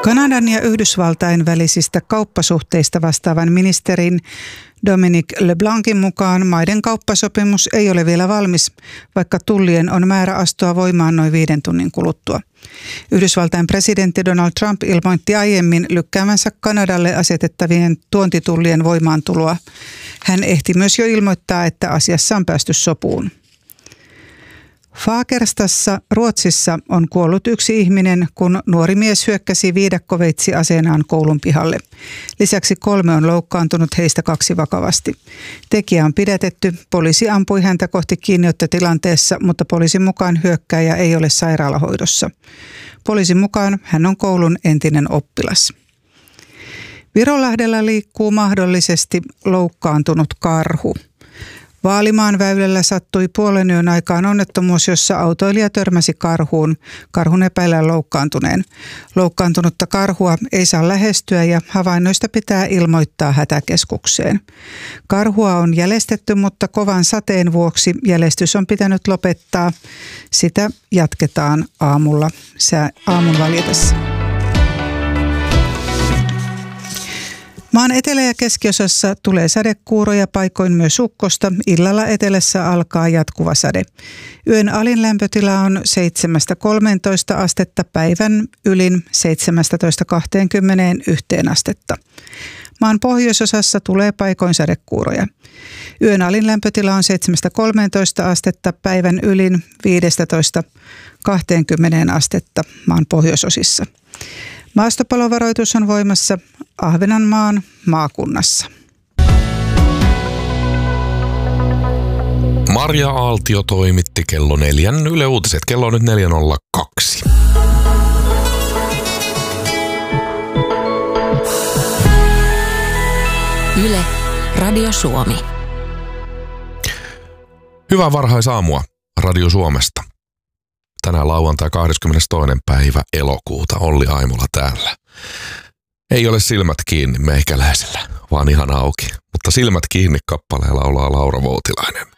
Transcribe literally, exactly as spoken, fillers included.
Kanadan ja Yhdysvaltain välisistä kauppasuhteista vastaavan ministerin Dominic LeBlancin mukaan maiden kauppasopimus ei ole vielä valmis, vaikka tullien on määrä astua voimaan noin viiden tunnin kuluttua. Yhdysvaltain presidentti Donald Trump ilmoitti aiemmin lykkäämänsä Kanadalle asetettavien tuontitullien voimaantuloa. Hän ehti myös jo ilmoittaa, että asiassa on päästy sopuun. Fagerstassa Ruotsissa on kuollut yksi ihminen, kun nuori mies hyökkäsi viidakkoveitsi aseenaan koulun pihalle. Lisäksi kolme on loukkaantunut, heistä kaksi vakavasti. Tekijä on pidätetty. Poliisi ampui häntä kohti kiinniottotilanteessa, mutta poliisin mukaan hyökkääjä ei ole sairaalahoidossa. Poliisin mukaan hän on koulun entinen oppilas. Virolahdella liikkuu mahdollisesti loukkaantunut karhu. Vaalimaan väylällä sattui puolen yön aikaan onnettomuus, jossa autoilija törmäsi karhuun. Karhun epäillään loukkaantuneen. Loukkaantunutta karhua ei saa lähestyä ja havainnoista pitää ilmoittaa hätäkeskukseen. Karhua on jälestetty, mutta kovan sateen vuoksi jälestys on pitänyt lopettaa. Sitä jatketaan aamulla, aamun valjetessa. Maan etelä- ja keskiosassa tulee sadekuuroja, paikoin myös ukkosta. Illalla etelässä alkaa jatkuva sade. Yön alin lämpötila on seitsemästä kolmeentoista astetta, päivän ylin seitsemästätoista kahteenkymmeneenyhteen astetta. Maan pohjoisosassa tulee paikoin sadekuuroja. Yön alin lämpötila on seitsemästä kolmeentoista astetta, päivän ylin viidestätoista kahteenkymmeneen astetta maan pohjoisosissa. Maastopalovaroitus on voimassa Ahvenanmaan maakunnassa. Marja Aaltio toimitti kello neljän Yle Uutiset. Kello on nyt neljä nolla kaksi. Yle, Radio Suomi. Hyvää varhaisaamua Radio Suomesta. Tänään lauantai kahdeskymmenestoinen päivä elokuuta. Olli Aimola täällä. Ei ole silmät kiinni meikäläisellä, vaan ihan auki. Mutta silmät kiinni -kappaleella laulaa Laura Voutilainen.